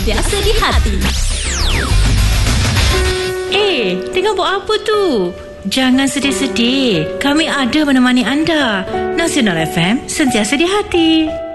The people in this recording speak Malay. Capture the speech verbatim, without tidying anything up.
Sentiasa di hati. Eh, tengah buat apa tu? Jangan sedih-sedih. Kami ada menemani anda. Nasional F M, sentiasa di hati.